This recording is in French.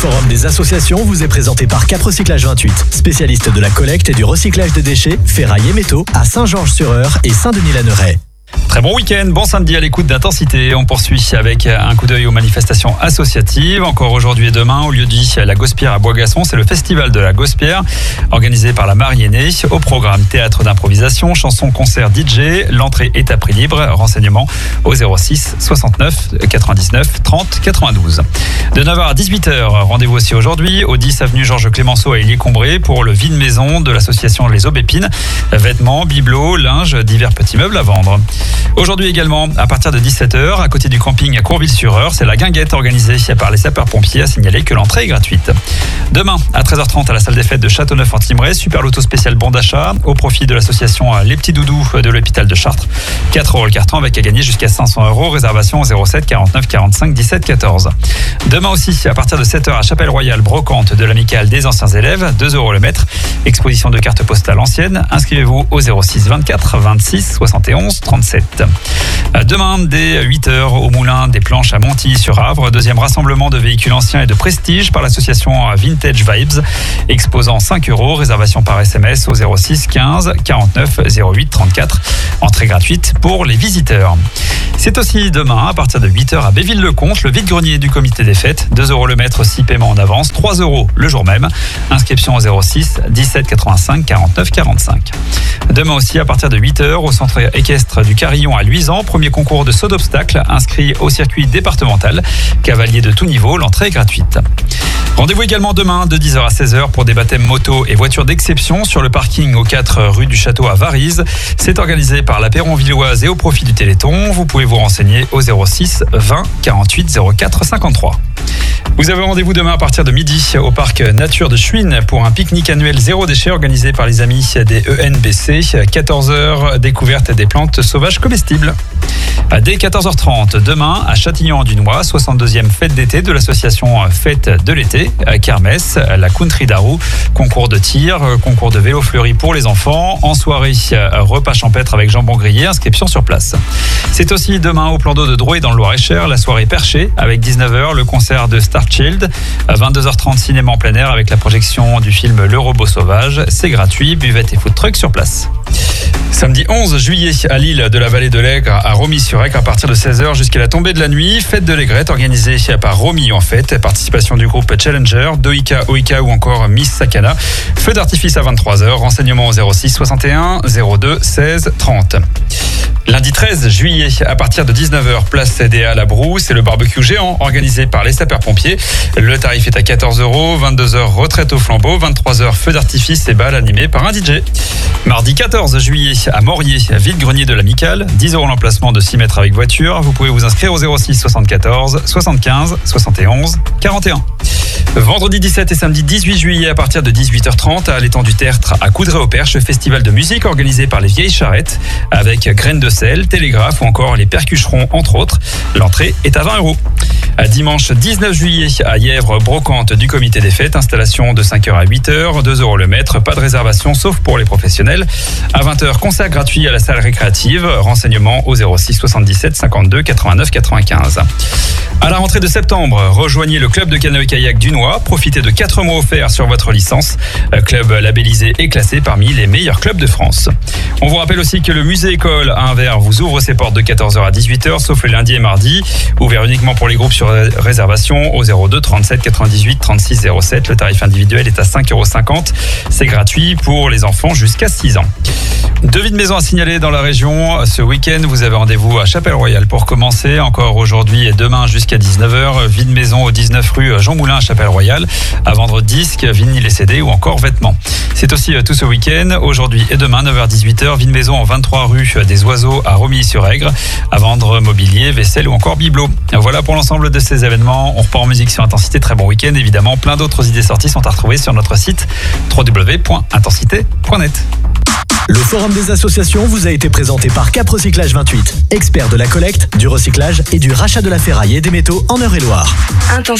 forum des associations vous est présenté par Cap Recyclage 28, spécialiste de la collecte et du recyclage des déchets, ferraille et métaux à Saint-Georges-sur-Eure et Saint-Denis-la-Neuraie. Très bon week-end, bon samedi à l'écoute d'Intensité. On poursuit avec un coup d'œil aux manifestations associatives. Encore aujourd'hui et demain, au lieu dit la Gospierre à Boisgasson, c'est le festival de la Gospierre, organisé par la Mariennée. Au programme théâtre d'improvisation, chansons, concerts, DJ. L'entrée est à prix libre. Renseignements au 06 69 99 30 92. De 9h à 18h, rendez-vous aussi aujourd'hui au 10 avenue Georges Clémenceau à Élié-Combré pour le vide-maison de l'association Les Aubépines. Vêtements, bibelots, linge, divers petits meubles à vendre. Aujourd'hui également, à partir de 17h, à côté du camping à Courville-sur-Eure, c'est la guinguette organisée par les sapeurs-pompiers, à signaler que l'entrée est gratuite. Demain, à 13h30, à la salle des fêtes de Châteauneuf-en-Thymerais, super loto spécial bon d'achat au profit de l'association Les Petits Doudous de l'hôpital de Chartres. 4 € le carton avec à gagner jusqu'à 500 €. Réservation au 07 49 45 17 14. Demain aussi, à partir de 7h, à Chapelle-Royale, brocante de l'amicale des anciens élèves, 2 € le mètre. Exposition de cartes postales anciennes. Inscrivez-vous au 06 24 26 71 37. Demain, dès 8h, au Moulin des Planches à Montilly-sur-Avre, deuxième rassemblement de véhicules anciens et de prestige par l'association Vintage Vibes, exposant 5 €, réservation par SMS au 06 15 49 08 34, entrée gratuite pour les visiteurs. C'est aussi demain, à partir de 8h, à Béville-le-Comte, le vide-grenier du comité des fêtes, 2 € le mètre, 6 paiements en avance, 3 € le jour même, inscription au 06 17 85 49 45. Demain aussi, à partir de 8h, au centre équestre du Carillon à Luisan, premier concours de saut d'obstacle inscrit au circuit départemental. Cavalier de tout niveau, l'entrée est gratuite. Rendez-vous également demain de 10h à 16h pour des baptêmes moto et voitures d'exception sur le parking au 4 rue du Château à Varize. C'est organisé par la Perron-Villoise et au profit du Téléthon. Vous pouvez vous renseigner au 06 20 48 04 53. Vous avez rendez-vous demain à partir de midi au parc Nature de Chouine pour un pique-nique annuel zéro déchet organisé par les amis des ENBC. 14h, découverte des plantes sauvages comestibles. Dès 14h30, demain à Châtillon-en-Dunois, 62e fête d'été de l'association Fête de l'été, Kermesse, la Country Darou, concours de tir, concours de vélo fleuri pour les enfants. En soirée, repas champêtre avec jambon grillé, inscription sur place. C'est aussi demain au plan d'eau de Drouet dans le Loir-et-Cher, la soirée perchée avec 19h, le concert de Starchild. 22h30, cinéma en plein air avec la projection du film Le Robot Sauvage. C'est gratuit, buvette et food truck sur place. Samedi 11 juillet à l'île de la Vallée de l'Aigre à Romilly-sur-Aigre à partir de 16h jusqu'à la tombée de la nuit. Fête de l'aigrette organisée par Romy en fait. Participation du groupe Challenger, Doika, Oika ou encore Miss Sakana. Feu d'artifice à 23h. Renseignements au 06 61 02 16 30. Lundi 13 juillet à partir de 19h, place des Halles à Brou. C'est le barbecue géant organisé par les sapeurs-pompiers. Le tarif est à 14 €. 22h, retraite au flambeau. 23h, feu d'artifice et bal animé par un DJ. Mardi 14 juillet à Morier, vide-grenier de l'amicale. 10 € l'emplacement de 6 mètres avec voiture. Vous pouvez vous inscrire au 06 74 75 71 41. Vendredi 17 et samedi 18 juillet à partir de 18h30 à l'étang du Tertre à Coudray-au-Perche, festival de musique organisé par les Vieilles Charrettes avec graines de sel, télégraphe ou encore les percucherons entre autres. L'entrée est à 20 €. Dimanche 19 juillet à Yèvre, brocante du comité des fêtes, installation de 5h à 8h, 2 € le mètre, pas de réservation sauf pour les professionnels. À 20h, concert gratuit à la salle récréative, renseignements au 06 77 52 89 95. À la rentrée de septembre, rejoignez le club de canoë-kayak Dunois, profitez de 4 mois offerts sur votre licence. Club labellisé et classé parmi les meilleurs clubs de France. On vous rappelle aussi que le musée école à Anvers vous ouvre ses portes de 14h à 18h, sauf le lundi et mardi, ouvert uniquement pour les groupes sur réservation au 02 37 98 36 07. Le tarif individuel est à 5,50 €. C'est gratuit pour les enfants jusqu'à 6 ans. 2 vides-maisons à signaler dans la région. Ce week-end, vous avez rendez-vous à Chapelle-Royale pour commencer. Encore aujourd'hui et demain jusqu'à 19h. Vide-maison au 19 rue Jean Moulin à Chapelle-Royale. À vendre disques, vinyles et CD ou encore vêtements. C'est aussi tout ce week-end. Aujourd'hui et demain, 9h-18h. Vide-maison en 23 rue des Oiseaux à Romilly-sur-Aigre. À vendre mobilier, vaisselle ou encore bibelots. Voilà pour l'ensemble de ces événements. On repart en musique sur Intensité. Très bon week-end. Évidemment, plein d'autres idées sorties sont à retrouver sur notre site www.intensité.net. Le forum des associations vous a été présenté par Cap Recyclage 28, expert de la collecte, du recyclage et du rachat de la ferraille et des métaux en Eure-et-Loire. Intensité.